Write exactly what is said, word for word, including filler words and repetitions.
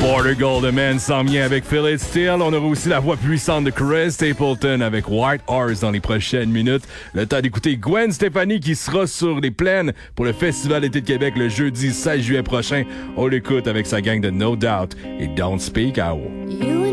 Border Goldman s'en vient avec Phil Steele. On aura aussi la voix puissante de Chris Stapleton avec White Horse dans les prochaines minutes. Le temps d'écouter Gwen Stefani qui sera sur les plaines pour le Festival d'été de Québec le jeudi seize juillet prochain. On l'écoute avec sa gang de No Doubt et Don't Speak Out. You